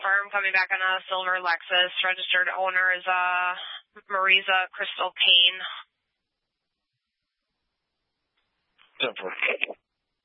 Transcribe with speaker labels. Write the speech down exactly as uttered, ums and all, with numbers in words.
Speaker 1: confirm coming back on a silver Lexus. Registered owner is uh, Marisa Crystal Payne.
Speaker 2: ten four.